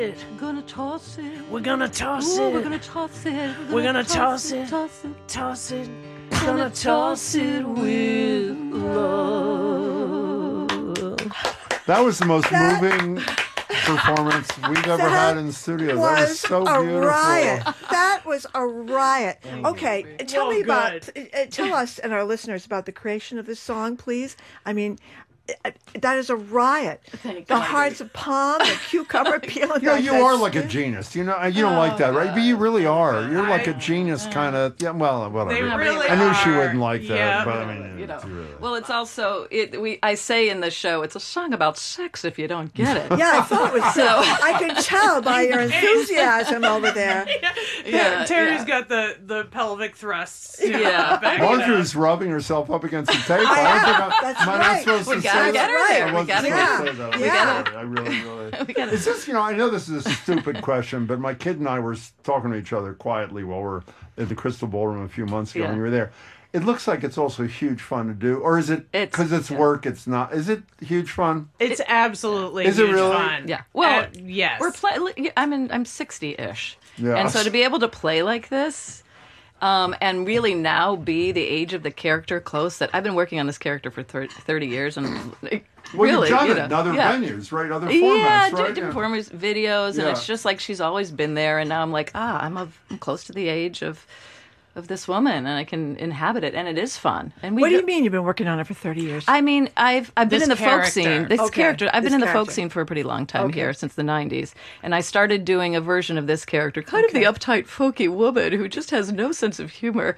Gonna toss it. We're gonna toss Ooh, it. we're gonna toss it. We're gonna toss it. Toss it. Toss it. Gonna toss it with love. That was the most moving performance we've ever had in the studio. That was so a beautiful. riot. That was a riot. Okay, tell Well, me about, good. tell us and our listeners about the creation of this song, please. I mean, that is a riot. The hearts of palm, the cucumber peeling. Yeah, off you that are like a skin. genius. You know, you don't like that, right? But you really are. You're like a genius kind of. Yeah, well, whatever. They really I knew she are. wouldn't like that, Yeah. but I mean, You know. you really. Well, it's also I say in the show it's a song about sex if you don't get it. Yeah, I thought it was so. I could tell by your enthusiasm over there. Yeah, Terry's yeah. got the pelvic thrusts. Yeah. Marjorie's rubbing herself up against the table. I am. That's That's am I not right. supposed We to gotta say get that? her there. I We wasn't gotta supposed get to her. say that. Yeah. I really. We gotta- It's just, I know this is a stupid question, but my kid and I were talking to each other quietly while we're at the Crystal Ballroom a few months ago Yeah. when you were there. It looks like it's also huge fun to do, or is it because it's work? It's not. Is it huge fun? It's absolutely Is it huge really? fun. Yeah. Well, yes. we're I'm 60-ish. Yeah. And so to be able to play like this, and really now be the age of the character close that I've been working on this character for 30 years and Well, really, you've done you it know, in other yeah. venues, right? Other formats, Yeah, right? different formats, videos, and Yeah. it's just like she's always been there, and now I'm like, I'm close to the age of this woman, and I can inhabit it, and it is fun. And we What do you mean you've been working on it for 30 years? I mean, I've been This in the folk character. scene. This Okay, character. I've this been in the folk character. scene for a pretty long time Okay. here, since the '90s, and I started doing a version of this character, kind of the uptight, folky woman who just has no sense of humor,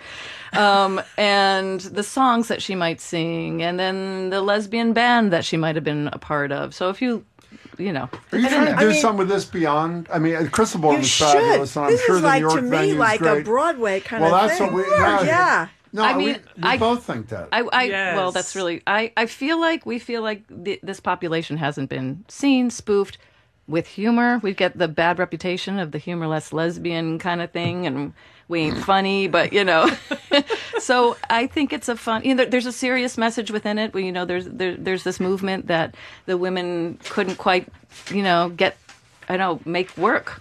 and the songs that she might sing, and then the lesbian band that she might have been a part of. So if you know, Are you trying to do mean- something with this beyond? I mean, Crystal Ballroom You is should. fabulous, and I'm This sure is the like, New York to me, venue is like a great. Broadway kind Well, of that's thing. what we. Yeah. No, I mean, we both think that. Well, that's really. I feel like we feel like this population hasn't been seen, spoofed with humor. We get the bad reputation of the humorless lesbian kind of thing, and we ain't funny, but you know. So I think it's a fun. You know, there's a serious message within it. Where, you know, there's this movement that the women couldn't quite, you know, get. I know, make work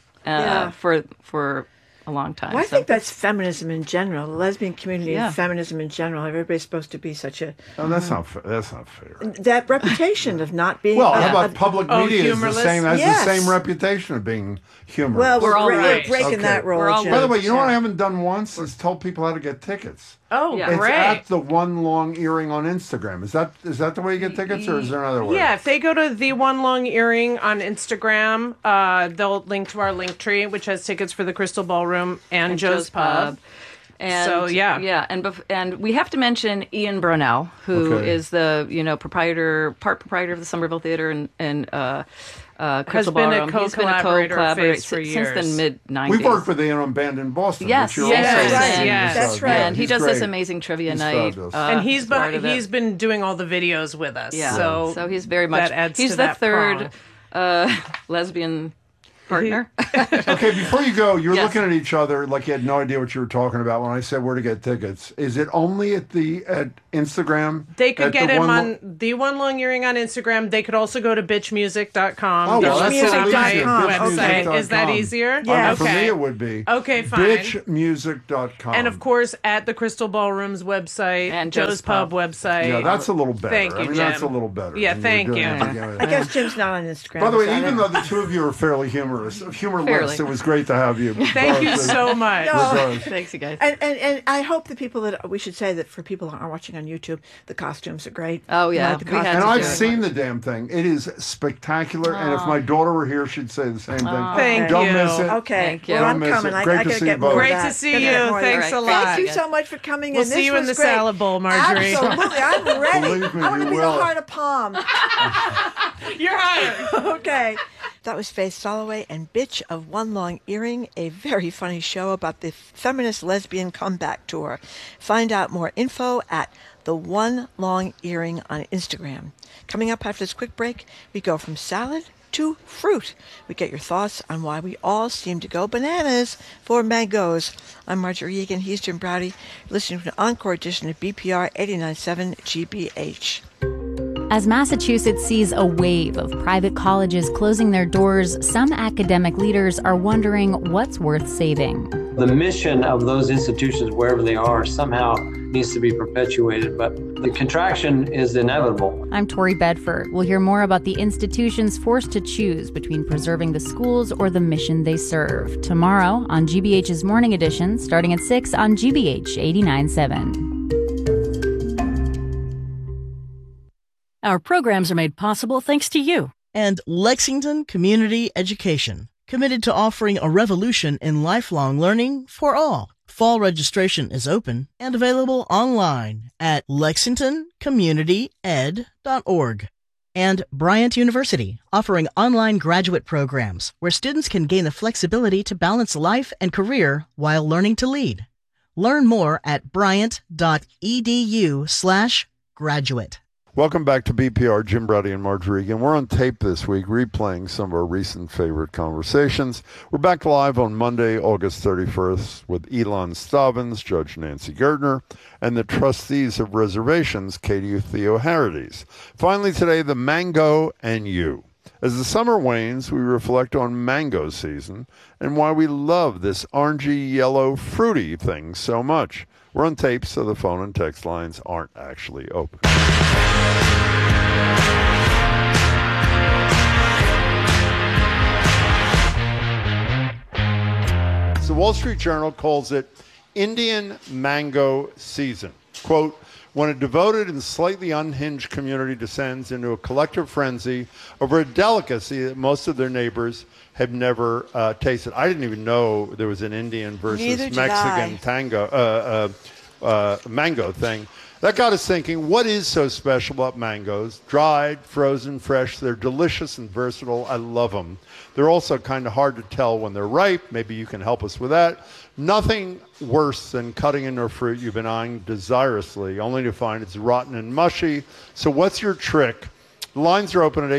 for a long time. Well, I So- think that's feminism in general, the lesbian community Yeah. and feminism in general. Everybody's supposed to be such a Oh, that's not fair. That's not fair. that reputation of not being. Well, a- how about a- public Oh, media is the humorless? same has Yes. the same reputation of being humorous. Well, We're all we're right. breaking Okay. that rule. We're all Jim. By the way, you know what I Yeah. haven't done once is tell people how to get tickets. Oh, Yeah. It's great. at the One Long Earring on Instagram. Is that the way you get tickets, or is there another way? Yeah, if they go to the One Long Earring on Instagram, they'll link to our link tree, which has tickets for the Crystal Ballroom and Joe's Pub. And So, yeah. and we have to mention Ian Brunel, who Okay. is the part proprietor of the Somerville Theater and Crystal been a Ballroom. He's been a co-collaborator of Face for since the years. mid-90s. We've worked with the Ian Band in Boston. Yes, which you're yes, also right, in, yes. so, That's right. yeah, and he he's does this great. amazing trivia He's night. fabulous. And he's part of it. he's been doing all the videos with us. Yeah. So he's very much that adds he's to the that third prong. lesbian partner. Okay, before you go, you're Yes. looking at each other like you had no idea what you were talking about when I said where to get tickets. Is it only at Instagram? They could At get the him One on the One Long Earring on Instagram. They could also go to bitchmusic.com. Oh, well, that's a little easier. website. Is that bitchmusic.com. easier? Yeah. For me, it would be. Okay, fine. Bitchmusic.com. And of course, at the Crystal Ballroom's website And Joe's Joe's Pub Pub. website. Yeah, that's a little better. Thank you, I mean, Jim. that's a little better. Yeah, I mean, thank you're you. doing it. I guess Jim's not on Instagram. By the way, is that even it? though the two of you are fairly humorless, Fairly. it was great to have you. Thank you so much. No. Thanks, you guys. And I hope the people that we should say that for people who aren't watching on YouTube, the costumes are great. Oh, yeah. Like the We had costumes And to are I've do great. it. seen the damn thing. It is spectacular. And if my daughter were here, she'd say the same thing. Thank Don't you. miss it. Okay, Thank you. well, I'm Don't miss coming. it. I Great to gotta see get you more both. of Great that. to see Gotta you. get more of Thanks that. a lot. Thank you so much for coming We'll in. see This you in was the great. salad bowl, Marjorie. Absolutely, I'm ready. Believe me, I want you to be the will. heart of palm. You're hired. Okay. That was Faith Soloway and Bitch of One Long Earring, a very funny show about the feminist lesbian comeback tour. Find out more info at the One Long Earring on Instagram. Coming up after this quick break, we go from salad to fruit. We get your thoughts on why we all seem to go bananas for mangoes. I'm Marjorie Egan. He's Jim Browdy. Listening to an encore edition of BPR 89.7 GBH. As Massachusetts sees a wave of private colleges closing their doors, some academic leaders are wondering what's worth saving. The mission of those institutions, wherever they are, somehow needs to be perpetuated, but the contraction is inevitable. I'm Tori Bedford. We'll hear more about the institutions forced to choose between preserving the schools or the mission they serve tomorrow on GBH's Morning Edition, starting at 6 on GBH 89.7. Our programs are made possible thanks to you. And Lexington Community Education, committed to offering a revolution in lifelong learning for all. Fall registration is open and available online at lexingtoncommunityed.org. And Bryant University, offering online graduate programs where students can gain the flexibility to balance life and career while learning to lead. Learn more at bryant.edu/graduate. Welcome back to BPR, Jim Brady and Margery Egan. We're on tape this week, replaying some of our recent favorite conversations. We're back live on Monday, August 31st, with Elon Stobbins, Judge Nancy Gertner, and the trustees of reservations, Katie Theoharides. Finally today, the mango and you. As the summer wanes, we reflect on mango season and why we love this orangey, yellow, fruity thing so much. We're on tape, so the phone and text lines aren't actually open. The Wall Street Journal calls it Indian mango season. Quote, when a devoted and slightly unhinged community descends into a collective frenzy over a delicacy that most of their neighbors have never tasted. I didn't even know there was an Indian versus Mexican mango thing. That got us thinking, what is so special about mangoes? Dried, frozen, fresh, they're delicious and versatile. I love them. They're also kind of hard to tell when they're ripe. Maybe you can help us with that. Nothing worse than cutting into a fruit you've been eyeing desirously, only to find it's rotten and mushy. So what's your trick? The lines are open at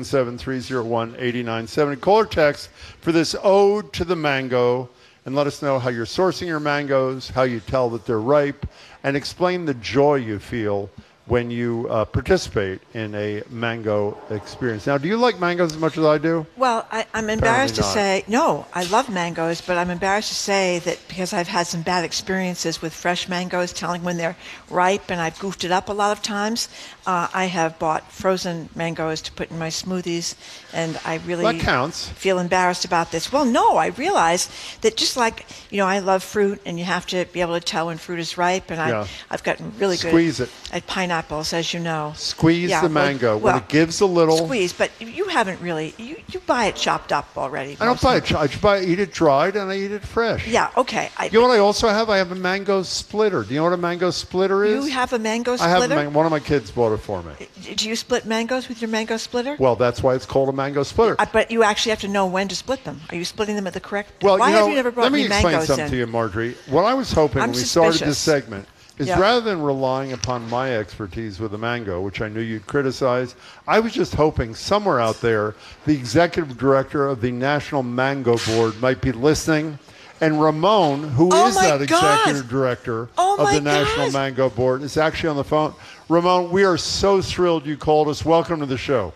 877-301-8970. Call or text for this ode to the mango and let us know how you're sourcing your mangoes, how you tell that they're ripe, and explain the joy you feel when you participate in a mango experience. Now, do you like mangoes as much as I do? Well, I'm embarrassed to say, no, I love mangoes, but I'm embarrassed to say that because I've had some bad experiences with fresh mangoes, telling when they're ripe, and I've goofed it up a lot of times, I have bought frozen mangoes to put in my smoothies, and I really that counts. Feel embarrassed about this. Well, no, I realize that just like, I love fruit, and you have to be able to tell when fruit is ripe, and I've gotten really good at pineapples, as you know. Squeeze the mango when it gives a little. Squeeze, but you haven't really. You buy it chopped up already. I don't buy it. I eat it dried and I eat it fresh. Yeah, okay. You know what I also have? I have a mango splitter. Do you know what a mango splitter is? You have a mango splitter? I have one of my kids bought it for me. Do you split mangoes with your mango splitter? Well, that's why it's called a mango splitter. But you actually have to know when to split them. Are you splitting them at the correct? Well, why have you never brought me mangoes in? Let me explain something to you, Margery. What I was hoping when we started this segment is rather than relying upon my expertise with the mango, which I knew you'd criticize, I was just hoping somewhere out there the executive director of the National Mango Board might be listening. And Ramon, who is that executive director of the National Mango Board, is actually on the phone. Ramon, we are so thrilled you called us. Welcome to the show.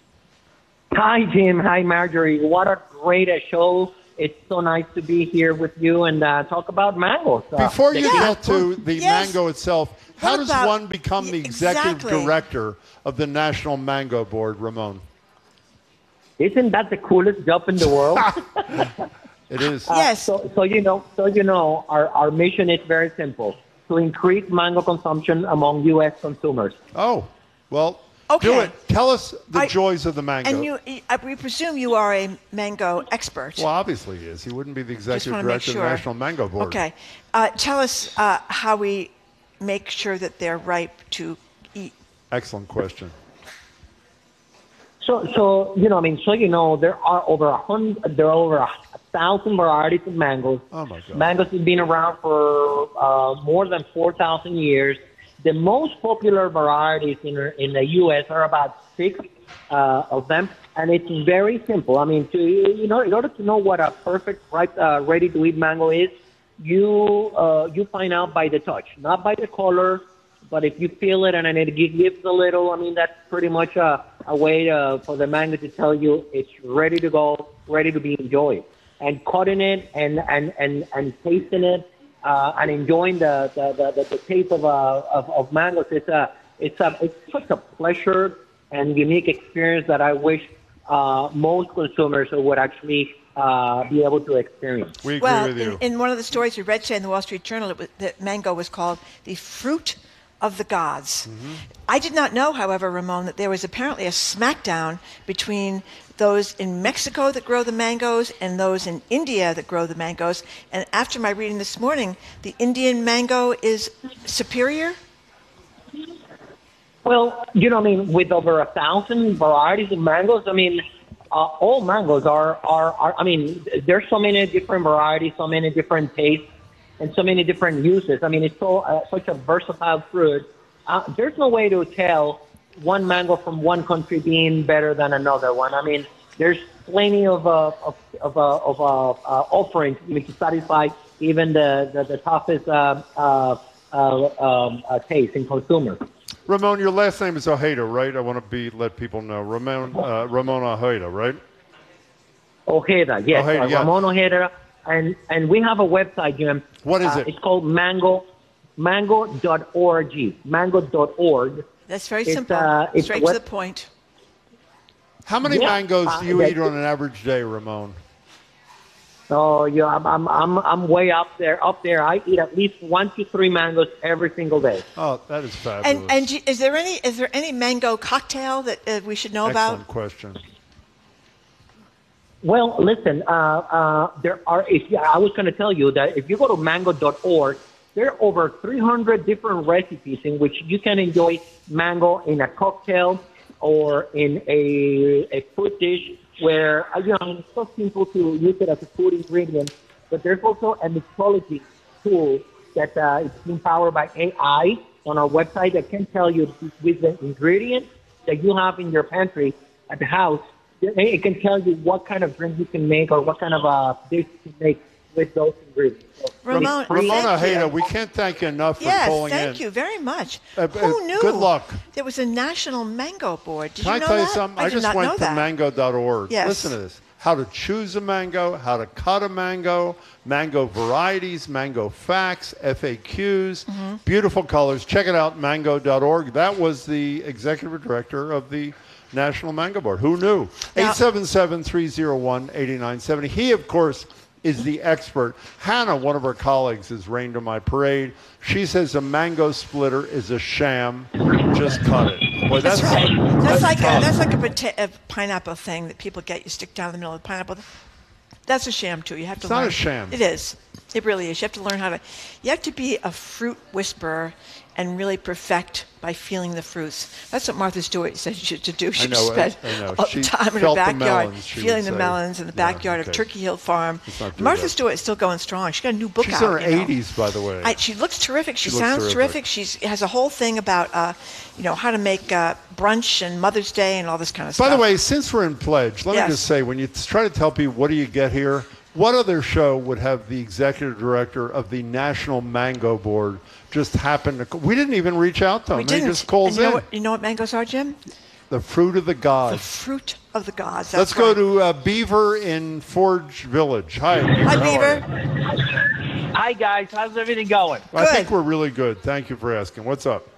Hi, Jim. Hi, Margery. What a great show. It's so nice to be here with you and talk about mangoes. Before you get to the mango itself, how does one become the executive director of the National Mango Board, Ramon? Isn't that the coolest job in the world? It is. Yes. So you know, our mission is very simple: to increase mango consumption among U.S. consumers. Oh, well. Okay. Do it. Tell us the joys of the mango. And we presume you are a mango expert. Well, obviously he is. He wouldn't be the executive director of the National Mango Board. Okay. Tell us how we make sure that they're ripe to eat. Excellent question. So there are over 1,000 varieties of mangoes. Oh my God. Mangoes have been around for more than 4,000 years. The most popular varieties in the U.S. are about 6 of them, and it's very simple. I mean, in order to know what a perfect, ripe, ready-to-eat mango is, you find out by the touch, not by the color, But if you feel it and it gives a little, I mean, that's pretty much a way for the mango to tell you it's ready to go, ready to be enjoyed. And cutting it and tasting it and enjoying the taste of mangoes, it's such a pleasure and unique experience that I wish most consumers would actually be able to experience. We agree with you. In one of the stories we read today in the Wall Street Journal, that mango was called the fruit of the gods. Mm-hmm. I did not know, however, Ramon, that there was apparently a smackdown between those in Mexico that grow the mangoes and those in India that grow the mangoes. And after my reading this morning, the Indian mango is superior? Well, I mean, with over 1,000 varieties of mangoes, I mean, all mangoes are, I mean, there's so many different varieties, so many different tastes, and so many different uses. I mean, it's such a versatile fruit. There's no way to tell one mango from one country being better than another one. I mean, there's plenty of offerings to satisfy even the toughest taste in consumers. Ramon, your last name is Ojeda, right? I want to let people know. Ramon Ojeda, right? Ojeda, yes. Ojeda, yeah. Ramon Ojeda. And we have a website, Jim. What is it? It's called mango.org. Mango.org. That's very simple. Straight to the point. How many mangoes do you eat on an average day, Ramon? Oh, yeah, I'm way up there. I eat at least 1 to 3 mangoes every single day. Oh, that is fabulous. And is there any mango cocktail that we should know about? Excellent question. Well, listen, there are. I was going to tell you that if you go to mango.org, there are over 300 different recipes in which you can enjoy mango in a cocktail or in a fruit dish. Where it's so simple to use it as a food ingredient, but there's also a mixology tool that is being powered by AI on our website that can tell you with the ingredients that you have in your pantry at the house. It can tell you what kind of drink you can make or what kind of dish you can make with those ingredients. So Ramon Ojeda, we can't thank you enough for calling in. Yes, thank you very much. Who knew? Good luck. There was a national mango board. Did you know Can I tell you that? something? I did just not went know to that. mango.org. Yes. Listen to this. How to choose a mango, how to cut a mango varieties, mango facts, FAQs, beautiful colors. Check it out, mango.org. That was the executive director of the National Mango Board. Who knew? 877-301-8970. He, of course, is the expert. Hannah, one of our colleagues, has rained on my parade. She says a mango splitter is a sham. Just cut it. Boy, That's right. That's like tough. a pineapple thing that people get. You stick down in the middle of the pineapple. That's a sham too. You have to. It's not a sham. It is. It really is. You have to learn how to. You have to be a fruit whisperer and really perfect by feeling the fruits. That's what Martha Stewart said she should do. She spent all the time in her backyard feeling the melons in the backyard of Turkey Hill Farm. Martha Stewart is still going strong. She's got a new book out. She's in her 80s, by the way. She looks terrific. She sounds terrific. She has a whole thing about how to make brunch and Mother's Day and all this kind of stuff. By the way, since we're in pledge, let me just say, when you try to tell people what do you get here, what other show would have the executive director of the National Mango Board just happen to... We didn't even reach out to him. He just calls in. You know what mangoes are, Jim? The fruit of the gods. The fruit of the gods. Let's go to Beaver in Forge Village. Hi, Beaver. Hi, Beaver. Hi, guys. How's everything going? I think we're really good. Thank you for asking. What's up?